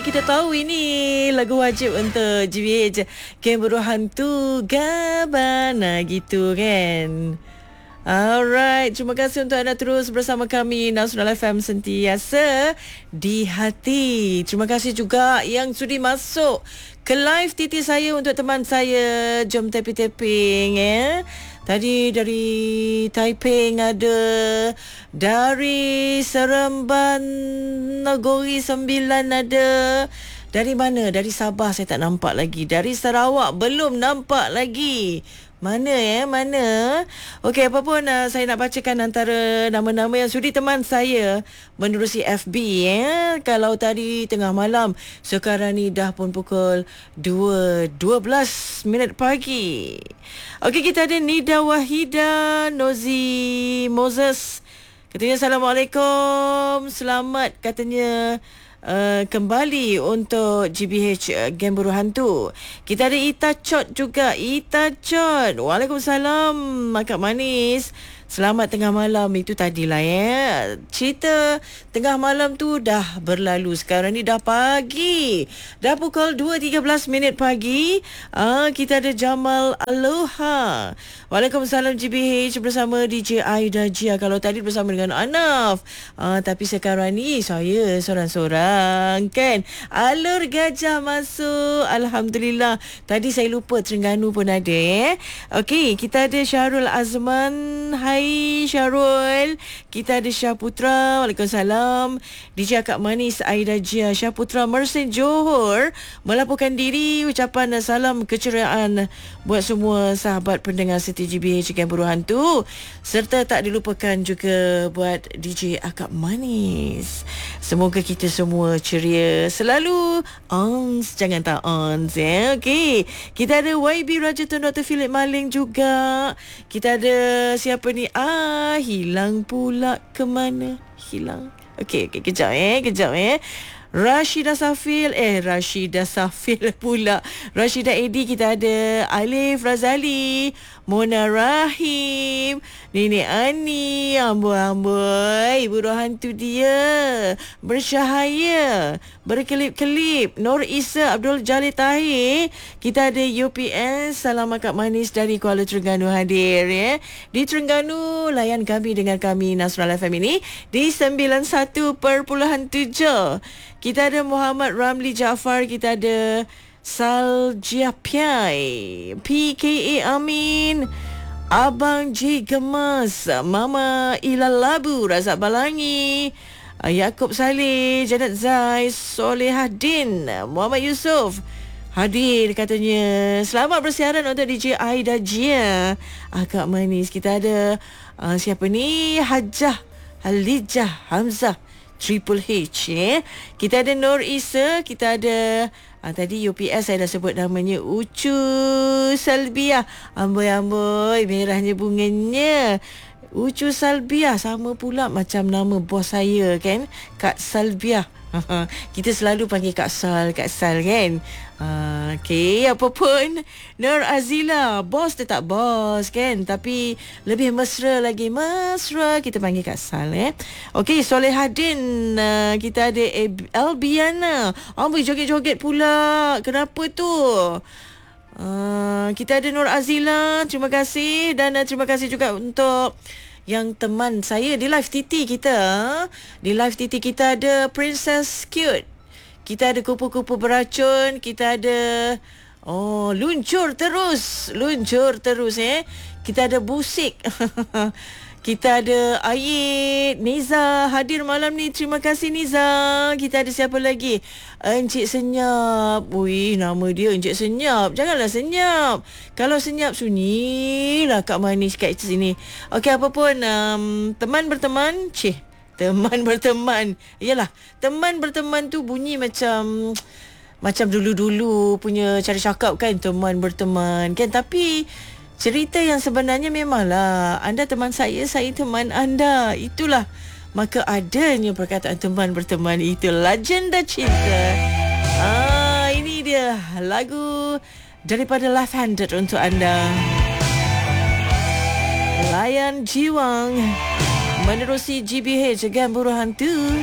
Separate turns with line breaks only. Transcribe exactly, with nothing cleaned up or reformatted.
kita tahu ini lagu wajib untuk G B H, Kemburu Hantu Gabana gitu kan. Alright, terima kasih untuk anda terus bersama kami Nasional F M sentiasa di hati. Terima kasih juga yang sudi masuk ke live T T saya untuk teman saya. Jom tapping-tapping ya. Tadi dari Taiping ada, dari Seremban Nagori Sembilan ada. Dari mana? Dari Sabah saya tak nampak lagi. Dari Sarawak belum nampak lagi. Mana ya? Mana? Okey, apa pun uh, saya nak bacakan antara nama-nama yang sudi teman saya menerusi F B ya. Kalau tadi tengah malam, sekarang ni dah pun pukul dua dua belas minit pagi. Okey, kita ada Nida Wahida Nozi Moses. Katanya Assalamualaikum. Selamat katanya Uh, kembali untuk G B H uh, Gemburu Hantu. Kita ada Ita Chot juga. Ita Chot, Waalaikumsalam Makak Manis. Selamat tengah malam. Itu tadilah ya. Cerita tengah malam tu dah berlalu. Sekarang ni dah pagi. Dah pukul dua tiga belas minit pagi. Ah, kita ada Jamal Aloha. Waalaikumsalam G B H bersama D J Aida Jia. Kalau tadi bersama dengan Anaf. Ah, tapi sekarang ni saya seorang-seorang kan. Alur Gajah masuk. Alhamdulillah. Tadi saya lupa Terengganu pun ada eh. Okey, kita ada Syarul Azman. Hai Syarul. Kita ada Syah Putra. Waalaikumsalam. D J Akak Manis Aida Jia. Syah Putra Mersin Johor melaporkan diri. Ucapan salam keceriaan buat semua sahabat pendengar seti G B H Gemburu Hantu. Serta tak dilupakan juga buat D J Akak Manis. Semoga kita semua ceria selalu. Ons, jangan tak ons ya. Okey, kita ada Y B Raja Tun Doktor Philip Maling juga. Kita ada siapa ni? Ah, hilang pula ke mana? Hilang. Okey, okey, kejap eh, kejap eh. Rashida Safil Eh Rashida Safil pula Rashida Edi. Kita ada Alif Razali, Mona Rahim, Nenek Ani, amboi-amboi, buruh hantu dia bercahaya, berkelip-kelip. Nur Isa Abdul Jalil Tahir. Kita ada U P S. Salam Akak Manis dari Kuala Terengganu hadir ya. Di Terengganu layan kami dengan kami Nasional F M ini di sembilan puluh satu perpuluhan tujuh. Kita ada Muhammad Ramli Jaafar. Kita ada Saljia Piai, P K A Amin, Abang J Gemas, Mama Ilal Labu, Razak Balangi, Yaakob Saleh, Janet Zai, Solehadin, Muhammad Yusof hadir katanya. Selamat bersiaran untuk D J Aida Jia, Akak Manis. Kita ada uh, siapa ni? Hajah Halijah Hamzah Triple H eh. Kita ada Nur Isa. Kita ada ah, tadi U P S saya dah sebut namanya, Ucu Salbiah. Amboi-amboi, merahnya bunganya. Ucu Salbiah sama pula macam nama bos saya kan, Kak Salbiah. Kita selalu panggil Kak Sal, Kak Sal kan. Uh, okay, apa pun Nur Azila, bos tetap bos kan, tapi lebih mesra lagi, mesra kita panggil Kak Sal eh. Okay, Solehadin, uh, kita ada Albiana. Amboi, joget-joget pula. Kenapa tu? Uh, kita ada Nur Azila. Terima kasih. Dan uh, terima kasih juga untuk yang teman saya di live T T kita. Di live T T kita ada Princess Cute. Kita ada Kupu-Kupu Beracun. Kita ada oh, luncur terus. Luncur terus eh. Kita ada Busik. Kita ada Ayit, Niza hadir malam ni. Terima kasih Niza. Kita ada siapa lagi? Encik Senyap. Wih, nama dia Encik Senyap. Janganlah senyap. Kalau senyap, sunyilah Kak Manis kat sini. Okey, apa pun um, teman berteman. Cih, teman berteman. Yalah, teman berteman tu bunyi macam macam dulu-dulu punya cara cakap kan, teman berteman kan. Tapi cerita yang sebenarnya memanglah anda teman saya, saya teman anda. Itulah maka adanya perkataan teman berteman. Itu legenda cinta. Ah, ini dia lagu daripada Left Handed untuk anda. Layan Jiwang menerusi G B H Gemburu Hantu.